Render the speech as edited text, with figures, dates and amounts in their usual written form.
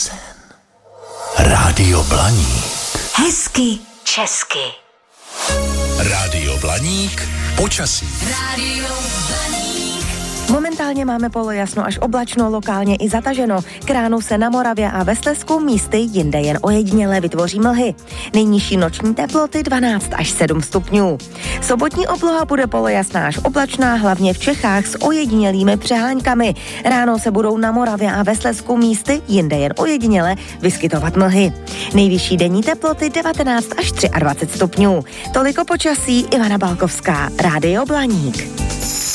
sen. Rádio Blaník. Hezky česky. Rádio Blaník. Počasí. Rádio Blaník. Momentálně máme polojasno až oblačno, lokálně i zataženo. K ránu se na Moravě a ve Slezsku místy jinde jen ojediněle vytvoří mlhy. Nejnižší noční teploty 12 až 7 stupňů. Sobotní obloha bude polojasná až oblačná, hlavně v Čechách s ojedinělými přeháňkami. Ráno se budou na Moravě a ve Slezsku místy jinde jen ojediněle vyskytovat mlhy. Nejvyšší denní teploty 19 až 23 stupňů. Toliko počasí, Ivana Balkovská, Rádio Blaník.